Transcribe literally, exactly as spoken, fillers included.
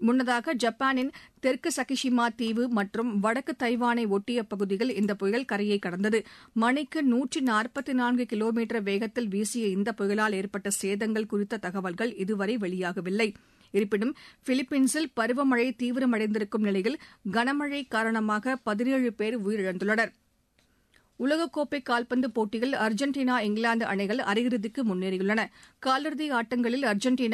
முன்னதாக ஜப்பானின் தெற்கு சகிஷிமா தீவு மற்றும் வடக்கு தைவானை ஒட்டிய பகுதியில் இந்த புயல் கரையை கடந்தது. மணிக்கு நூற்று நாற்பத்தி நான்கு கிலோமீட்டர் வேகத்தில் வீசிய இந்த புயலால் ஏற்பட்ட சேதங்கள் குறித்த தகவல்கள் இதுவரை வெளியாகவில்லை. இருப்பினும் பிலிப்பீன்ஸில் பருவமழை தீவிரமடைந்திருக்கும் நிலையில் கனமழை காரணமாக பதினேழு பேர் உயிரிழந்துள்ளனர். உலகக்கோப்பை கால்பந்து போட்டியில் அர்ஜென்டினா இங்கிலாந்து அணிகள் அரையிறுதிக்கு முன்னேறியுள்ளன. காலிறுதி ஆட்டங்களில் அர்ஜென்டினா